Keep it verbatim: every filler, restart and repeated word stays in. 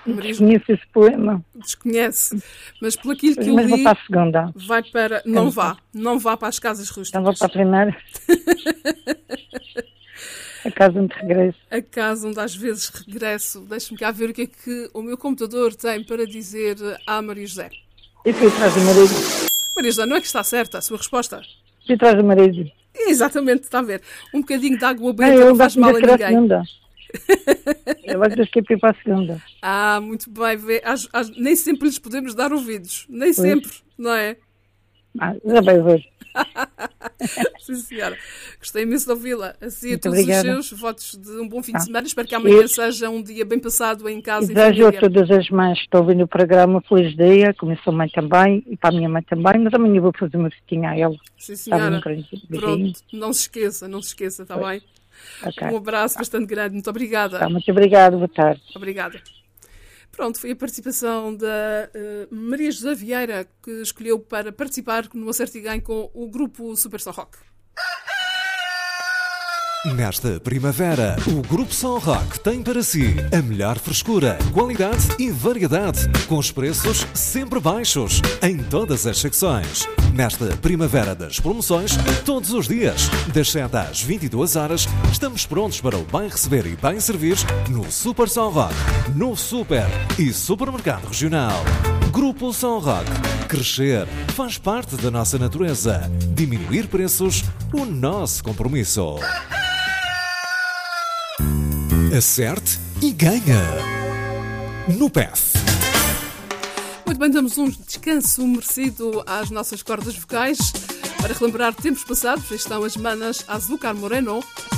Maria... Desconheço esse poema. Desconhece. Mas por aquilo que eu Mas li... vou para a segunda. Vai para... Não vá. Não vá para as casas rústicas. Não vou para a primeira. A casa onde regresso. A casa onde às vezes regresso. Deixe-me cá ver o que é que o meu computador tem para dizer à Maria José. Eu fui atrás do marido. Maria José, não é que está certa a sua resposta? Fui atrás do marido. Exatamente, está a ver. Um bocadinho de água Não, benta eu não faz mal a ninguém. ninguém. Eu acho que fui para a segunda. Ah, muito bem. Vê. Às, às, nem sempre lhes podemos dar ouvidos. Nem Pois. sempre, não é? Ah, já vai ver. Sim, senhora. Gostei imenso de ouvi-la. Assim, a Muito todos obrigada. os seus votos de um bom fim de Ah. semana. Espero que amanhã Eu- seja um dia bem passado em E casa e desejo a família. todas as mães que estão ouvindo o programa um feliz dia, como a sua mãe também, e para a minha mãe também, mas amanhã vou fazer uma festinha a ela. Sim, Está bem, senhora. um grande beijinho. Pronto, não se esqueça, não se esqueça, está bem? Ok. Um abraço bastante grande. Muito obrigada. Tá, muito obrigada, boa tarde. Obrigada. Pronto, foi a participação da eh, Maria José Vieira que escolheu para participar no Acerto e Ganho com o grupo Super Só Rock. Nesta primavera, o Grupo Som Rock tem para si a melhor frescura, qualidade e variedade, com os preços sempre baixos, em todas as secções. Nesta primavera das promoções, todos os dias, das sete às vinte e duas horas, estamos prontos para o bem receber e bem servir no Super Som Rock, no Super e Supermercado Regional. Grupo Som Rock. Crescer faz parte da nossa natureza. Diminuir preços, o nosso compromisso. Acerte e ganha no P E F. Muito bem, damos um descanso merecido às nossas cordas vocais para relembrar tempos passados. Aí estão as manas Azúcar Moreno